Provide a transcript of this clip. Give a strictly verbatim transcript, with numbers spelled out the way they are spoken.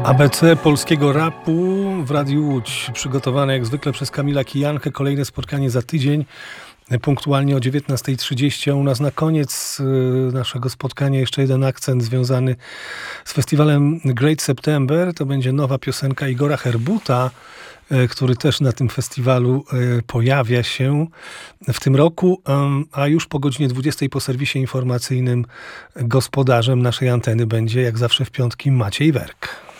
A B C polskiego rapu w Radiu Łódź, przygotowane jak zwykle przez Kamila Kijankę. Kolejne spotkanie za tydzień, punktualnie o dziewiętnasta trzydzieści. A u nas na koniec naszego spotkania jeszcze jeden akcent związany z festiwalem Great September. To będzie nowa piosenka Igora Herbuta, który też na tym festiwalu pojawia się w tym roku, a już po godzinie dwudziestej po serwisie informacyjnym gospodarzem naszej anteny będzie jak zawsze w piątki Maciej Werk.